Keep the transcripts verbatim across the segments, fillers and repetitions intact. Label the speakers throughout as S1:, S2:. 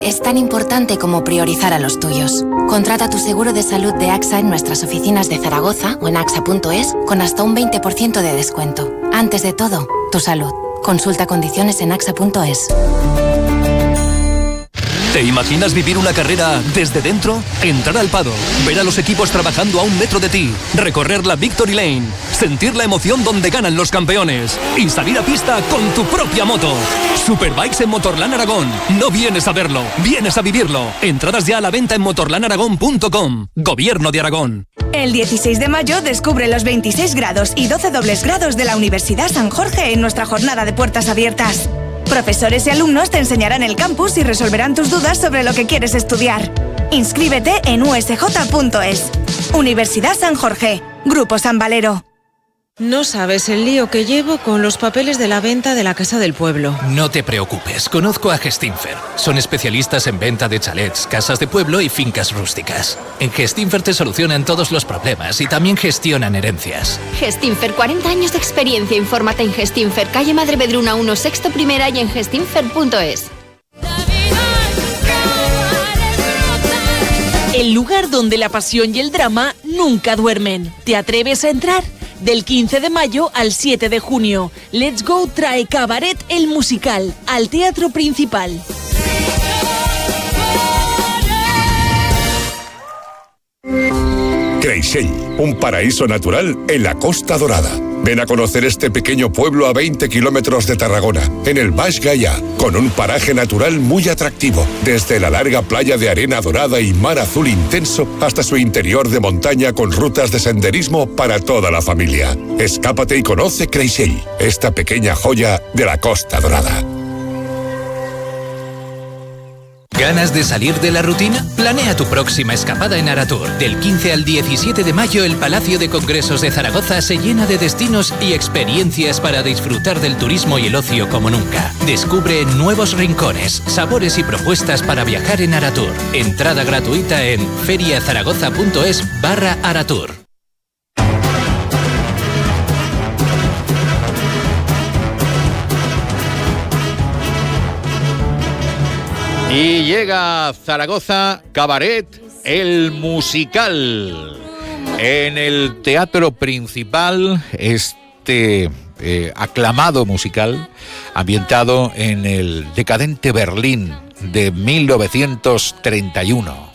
S1: Es tan importante como priorizar a los tuyos. Contrata tu seguro de salud de AXA en nuestras oficinas de Zaragoza o en axa punto es con hasta un veinte por ciento de descuento. Antes de todo, tu salud. Consulta condiciones en axa punto es.
S2: ¿Te imaginas vivir una carrera desde dentro? Entrar al paddock, ver a los equipos trabajando a un metro de ti, recorrer la Victory Lane, sentir la emoción donde ganan los campeones y salir a pista con tu propia moto. Superbikes en Motorland Aragón. No vienes a verlo, vienes a vivirlo. Entradas ya a la venta en motorland aragón punto com. Gobierno de Aragón.
S3: El dieciséis de mayo descubre los veintiséis grados y doce dobles grados de la Universidad San Jorge en nuestra jornada de puertas abiertas. Profesores y alumnos te enseñarán el campus y resolverán tus dudas sobre lo que quieres estudiar. Inscríbete en u s j punto es. Universidad San Jorge. Grupo San Valero.
S4: No sabes el lío que llevo con los papeles de la venta de la casa del pueblo.
S5: No te preocupes, conozco a Gestinfer. Son especialistas en venta de chalets, casas de pueblo y fincas rústicas. En Gestinfer te solucionan todos los problemas y también gestionan herencias.
S6: Gestinfer, cuarenta años de experiencia. Infórmate en Gestinfer, calle Madre Vedruna uno, sexto primera y en gestinfer punto es.
S7: El lugar donde la pasión y el drama nunca duermen. ¿Te atreves a entrar? Del quince de mayo al siete de junio, Let's Go trae Cabaret el musical al Teatro Principal.
S8: Creixell, un paraíso natural en la Costa Dorada. Ven a conocer este pequeño pueblo a veinte kilómetros de Tarragona, en el Baix Gaià, con un paraje natural muy atractivo, desde la larga playa de arena dorada y mar azul intenso hasta su interior de montaña con rutas de senderismo para toda la familia. Escápate y conoce Creixell, esta pequeña joya de la Costa Dorada.
S5: ¿Ganas de salir de la rutina? Planea tu próxima escapada en Aratur. Del quince al diecisiete de mayo, el Palacio de Congresos de Zaragoza se llena de destinos y experiencias para disfrutar del turismo y el ocio como nunca. Descubre nuevos rincones, sabores y propuestas para viajar en Aratur. Entrada gratuita en feriazaragoza punto es barra Aratur.
S9: Y llega a Zaragoza Cabaret el musical. En el Teatro Principal, este eh, aclamado musical, ambientado en el decadente Berlín de mil novecientos treinta y uno.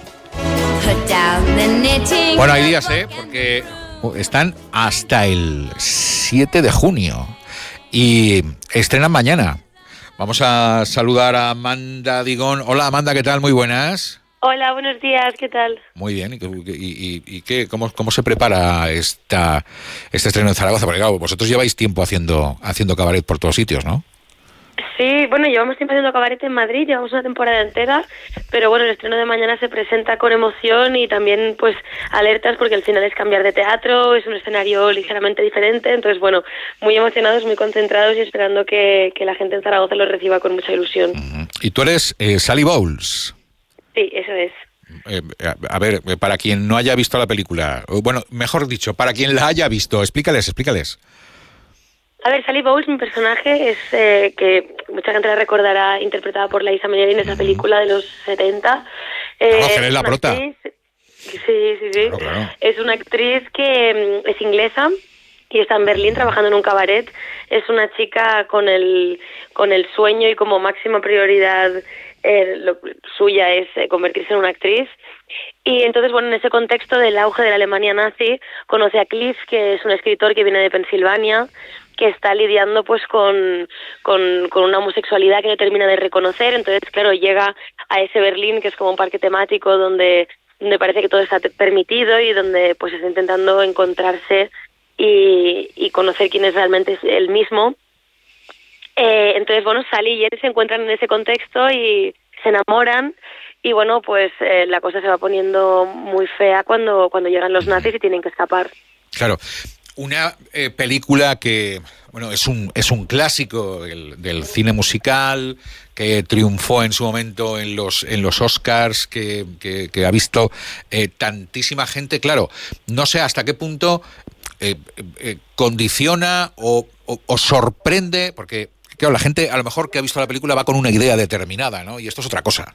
S9: Bueno, hay días, ¿eh? Porque están hasta el siete de junio y estrenan mañana. Vamos a saludar a Amanda Digón. Hola Amanda, ¿qué tal? Muy buenas.
S10: Hola, buenos días, ¿qué tal?
S9: Muy bien, ¿y, y, y qué, cómo, cómo se prepara esta, este estreno en Zaragoza? Porque claro, vosotros lleváis tiempo haciendo, haciendo cabaret por todos sitios, ¿no?
S10: Sí, bueno, llevamos tiempo haciendo cabaret en Madrid, llevamos una temporada entera, pero bueno, el estreno de mañana se presenta con emoción y también pues alertas porque al final es cambiar de teatro, es un escenario ligeramente diferente, entonces bueno, muy emocionados, muy concentrados y esperando que, que la gente en Zaragoza lo reciba con mucha ilusión.
S9: Uh-huh. Y tú eres eh, Sally Bowles.
S10: Sí, eso es.
S9: Eh, a, a ver, para quien no haya visto la película, bueno, mejor dicho, para quien la haya visto, explícales, explícales.
S10: A ver, Sally Bowles, mi personaje, es eh, que mucha gente la recordará, interpretada por Liza Minnelli en esa película de los setenta.
S9: Eh, no, es la prota.
S10: Actriz, sí, sí, sí.
S9: Claro, claro.
S10: Es una actriz que es inglesa y está en Berlín trabajando en un cabaret. Es una chica con el, con el sueño y como máxima prioridad eh, lo, suya es eh, convertirse en una actriz. Y entonces, bueno, en ese contexto del auge de la Alemania nazi, conoce a Cliff, que es un escritor que viene de Pensilvania, que está lidiando pues con, con, con una homosexualidad que no termina de reconocer. Entonces, claro, llega a ese Berlín, que es como un parque temático donde, donde parece que todo está permitido y donde pues está intentando encontrarse y, y conocer quién es realmente él mismo. Eh, entonces, bueno, Sally y él se encuentran en ese contexto y se enamoran. Y bueno, pues eh, la cosa se va poniendo muy fea cuando, cuando llegan los nazis y tienen que escapar.
S9: Claro. Una eh, película que, bueno, es un es un clásico del, del cine musical, que triunfó en su momento en los en los Oscars, que, que, que ha visto eh, tantísima gente. Claro, no sé hasta qué punto eh, eh, condiciona o, o, o sorprende, porque claro, la gente a lo mejor que ha visto la película va con una idea determinada, ¿no? Y esto es otra cosa.